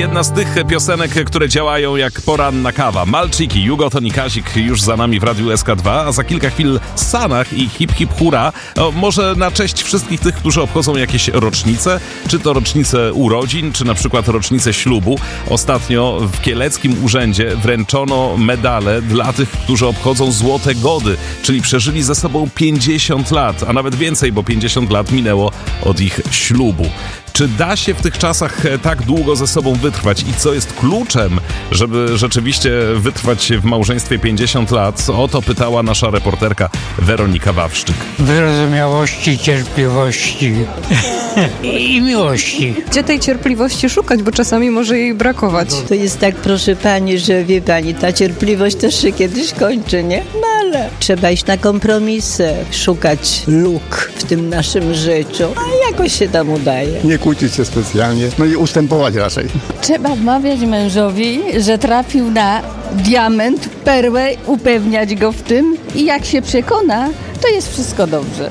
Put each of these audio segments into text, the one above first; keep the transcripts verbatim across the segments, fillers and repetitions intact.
jedna z tych piosenek, które działają jak poranna kawa. Malczyki, Jugoton i Kazik już za nami w Radiu S K dwa, a za kilka chwil Sanach i Hip Hip Hura. O, może na cześć wszystkich tych, którzy obchodzą jakieś rocznice, czy to rocznice urodzin, czy na przykład rocznice ślubu. Ostatnio w Kieleckim Urzędzie wręczono medale dla tych, którzy obchodzą złote gody, czyli przeżyli ze sobą pięćdziesiąt lat, a nawet więcej, bo pięćdziesiąt lat minęło od ich ślubu. Czy da się w tych czasach tak długo ze sobą wytrwać i co jest kluczem, żeby rzeczywiście wytrwać w małżeństwie pięćdziesiąt lat? O to pytała nasza reporterka Weronika Wawrzyk. Wyrozumiałości, cierpliwości i miłości. Gdzie tej cierpliwości szukać, bo czasami może jej brakować? To jest tak, proszę pani, że wie pani, ta cierpliwość też się kiedyś kończy, nie? No ale trzeba iść na kompromisy, szukać luk w tym naszym życiu, a jakoś się tam udaje. Nie kłócić się specjalnie, no i ustępować raczej. Trzeba wmawiać mężowi, że trafił na diament, perłę, upewniać go w tym i jak się przekona, to jest wszystko dobrze.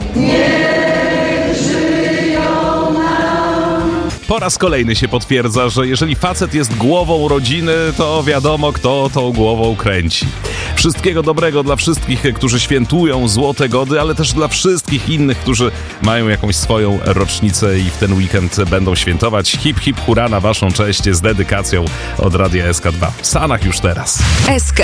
Po raz kolejny się potwierdza, że jeżeli facet jest głową rodziny, to wiadomo, kto tą głową kręci. Wszystkiego dobrego dla wszystkich, którzy świętują złote gody, ale też dla wszystkich innych, którzy mają jakąś swoją rocznicę i w ten weekend będą świętować. Hip, hip, hura na waszą cześć z dedykacją od Radia S K dwa. W Sanach już teraz. S K